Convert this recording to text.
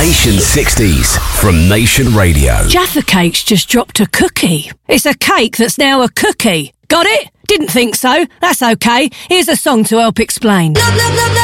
Nation 60s from Nation Radio. Jaffa Cake's just dropped a cookie. It's a cake that's now a cookie. Got it? Didn't think so. That's okay. Here's a song to help explain. Love, love, love, love.